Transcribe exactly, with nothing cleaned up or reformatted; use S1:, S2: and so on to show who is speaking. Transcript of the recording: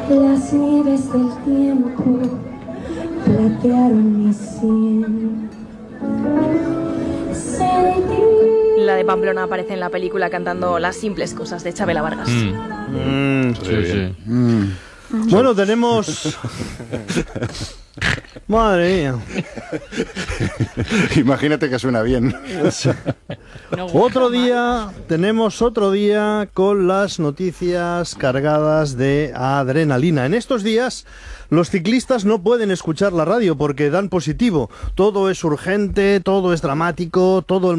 S1: Las nieves del tiempo platearon mi sien. Sentí...
S2: La de Pamplona aparece en la película cantando Las simples cosas de Chabela Vargas.
S3: Mm. Mm, sí, sí.
S4: Mm.
S3: Bueno, tenemos... Madre mía.
S4: Imagínate que suena bien.
S3: Sí. Otro día, tenemos otro día con las noticias cargadas de adrenalina. En estos días, los ciclistas no pueden escuchar la radio porque dan positivo. Todo es urgente, todo es dramático, todo el